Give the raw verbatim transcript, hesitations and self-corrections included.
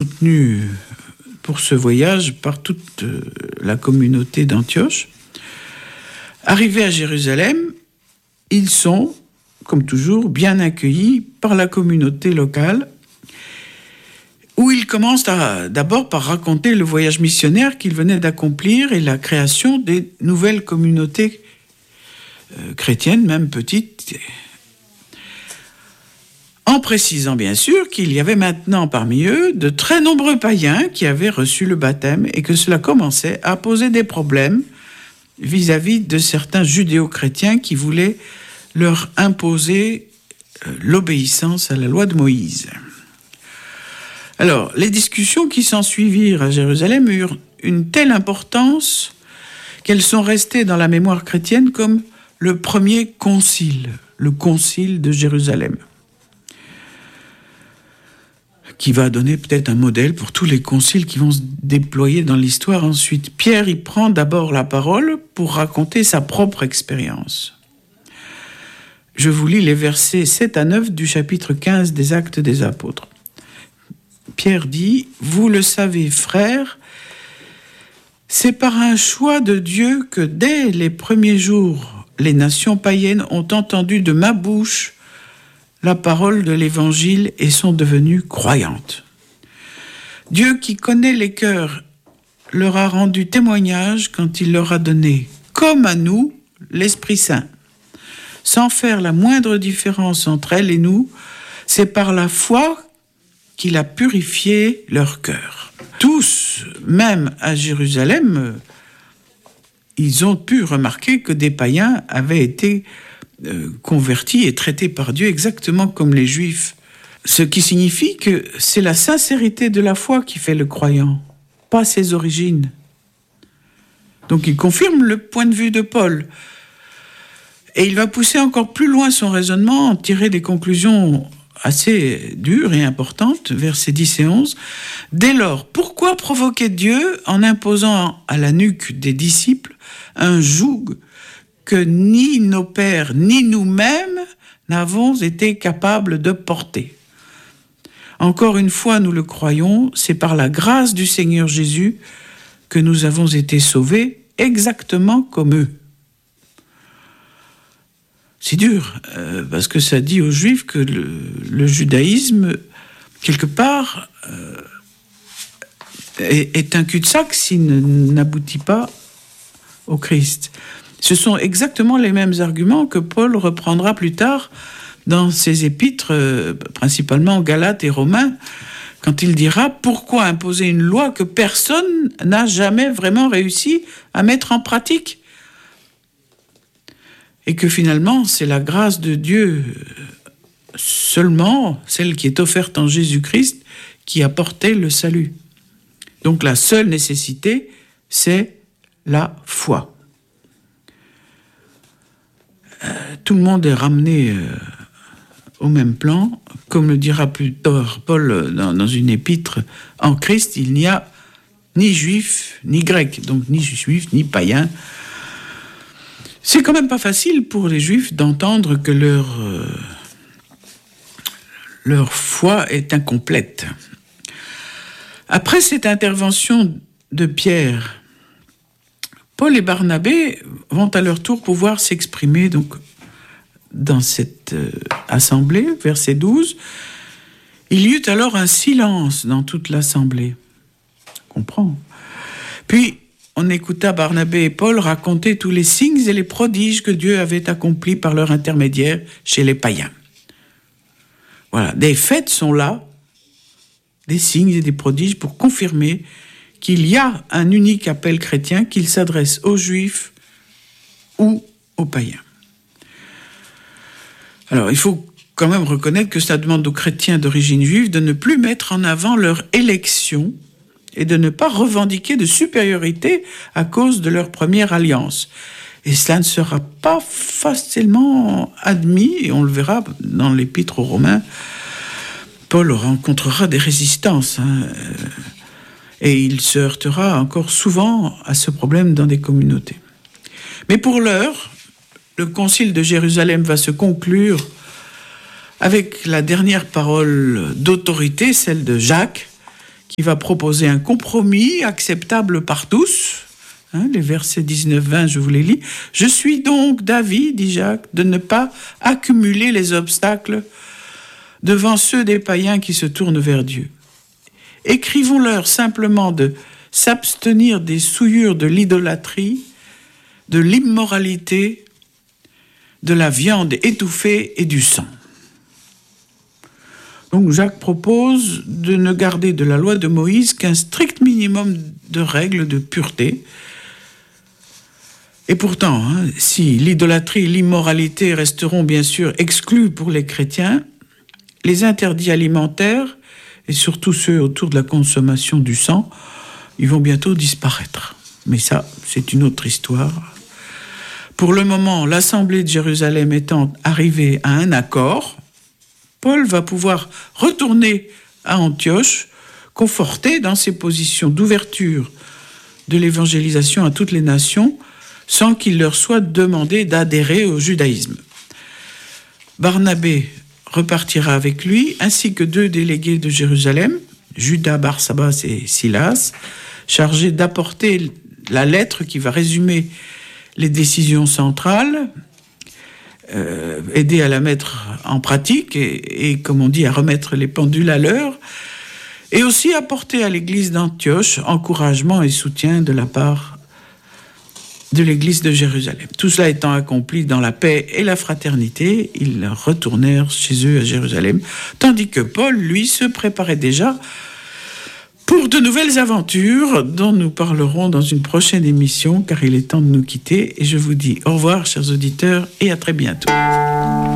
soutenus pour ce voyage par toute la communauté d'Antioche. Arrivés à Jérusalem, ils sont, comme toujours, bien accueillis par la communauté locale, où ils commencent à, d'abord par raconter le voyage missionnaire qu'ils venaient d'accomplir et la création des nouvelles communautés euh, chrétiennes, même petites, en précisant bien sûr qu'il y avait maintenant parmi eux de très nombreux païens qui avaient reçu le baptême et que cela commençait à poser des problèmes vis-à-vis de certains judéo-chrétiens qui voulaient leur imposer euh, l'obéissance à la loi de Moïse. Alors, les discussions qui s'ensuivirent à Jérusalem eurent une telle importance qu'elles sont restées dans la mémoire chrétienne comme le premier concile, le concile de Jérusalem, qui va donner peut-être un modèle pour tous les conciles qui vont se déployer dans l'histoire ensuite. Pierre y prend d'abord la parole pour raconter sa propre expérience. Je vous lis les versets sept à neuf du chapitre quinze des Actes des Apôtres. Pierre dit « Vous le savez, frères, c'est par un choix de Dieu que dès les premiers jours, les nations païennes ont entendu de ma bouche la parole de l'Évangile et sont devenues croyantes. Dieu qui connaît les cœurs leur a rendu témoignage quand il leur a donné, comme à nous, l'Esprit Saint. Sans faire la moindre différence entre elle et nous, c'est par la foi qu'il a purifié leur cœur. Tous, même à Jérusalem, ils ont pu remarquer que des païens avaient été euh, convertis et traités par Dieu exactement comme les Juifs. Ce qui signifie que c'est la sincérité de la foi qui fait le croyant, pas ses origines. Donc il confirme le point de vue de Paul. Et il va pousser encore plus loin son raisonnement, en tirer des conclusions assez dures et importantes, versets dix et onze. Dès lors, pourquoi provoquer Dieu en imposant à la nuque des disciples un joug que ni nos pères ni nous-mêmes n'avons été capables de porter? Encore une fois, nous le croyons, c'est par la grâce du Seigneur Jésus que nous avons été sauvés, exactement comme eux. C'est dur, euh, parce que ça dit aux Juifs que le, le judaïsme, quelque part, euh, est, est un cul-de-sac s'il n'aboutit pas au Christ. Ce sont exactement les mêmes arguments que Paul reprendra plus tard dans ses épîtres, euh, principalement Galates et Romains, quand il dira « Pourquoi imposer une loi que personne n'a jamais vraiment réussi à mettre en pratique ?» Et que finalement, c'est la grâce de Dieu seulement, celle qui est offerte en Jésus-Christ, qui a porté le salut. Donc la seule nécessité, c'est la foi. Euh, tout le monde est ramené euh, au même plan. Comme le dira plus tard Paul dans, dans une épître, en Christ, il n'y a ni juif, ni grec, donc ni juif, ni païen. C'est quand même pas facile pour les Juifs d'entendre que leur, euh, leur foi est incomplète. Après cette intervention de Pierre, Paul et Barnabé vont à leur tour pouvoir s'exprimer donc, dans cette euh, assemblée, verset douze. Il y eut alors un silence dans toute l'assemblée. On comprend. Puis, on écouta Barnabé et Paul raconter tous les signes et les prodiges que Dieu avait accomplis par leur intermédiaire chez les païens. Voilà, des faits sont là, des signes et des prodiges pour confirmer qu'il y a un unique appel chrétien, qu'il s'adresse aux Juifs ou aux païens. Alors, il faut quand même reconnaître que ça demande aux chrétiens d'origine juive de ne plus mettre en avant leur élection et de ne pas revendiquer de supériorité à cause de leur première alliance. Et cela ne sera pas facilement admis, et on le verra dans l'épître aux Romains. Paul rencontrera des résistances, hein, et il se heurtera encore souvent à ce problème dans des communautés. Mais pour l'heure, le concile de Jérusalem va se conclure avec la dernière parole d'autorité, celle de Jacques, qui va proposer un compromis acceptable par tous. Hein, les versets dix-neuf vingt, je vous les lis. « Je suis donc d'avis, dit Jacques, de ne pas accumuler les obstacles devant ceux des païens qui se tournent vers Dieu. Écrivons-leur simplement de s'abstenir des souillures de l'idolâtrie, de l'immoralité, de la viande étouffée et du sang. » Donc Jacques propose de ne garder de la loi de Moïse qu'un strict minimum de règles de pureté. Et pourtant, hein, si l'idolâtrie et l'immoralité resteront bien sûr exclus pour les chrétiens, les interdits alimentaires, et surtout ceux autour de la consommation du sang, ils vont bientôt disparaître. Mais ça, c'est une autre histoire. Pour le moment, l'Assemblée de Jérusalem étant arrivée à un accord, Paul va pouvoir retourner à Antioche, conforté dans ses positions d'ouverture de l'évangélisation à toutes les nations, sans qu'il leur soit demandé d'adhérer au judaïsme. Barnabé repartira avec lui, ainsi que deux délégués de Jérusalem, Judas, Barsabas et Silas, chargés d'apporter la lettre qui va résumer les décisions centrales, euh, aider à la mettre en pratique et, et, comme on dit, à remettre les pendules à l'heure, et aussi apporter à l'église d'Antioche encouragement et soutien de la part de l'église de Jérusalem. Tout cela étant accompli dans la paix et la fraternité, ils retournèrent chez eux à Jérusalem, tandis que Paul, lui, se préparait déjà pour de nouvelles aventures dont nous parlerons dans une prochaine émission, car il est temps de nous quitter. Et je vous dis au revoir, chers auditeurs, et à très bientôt.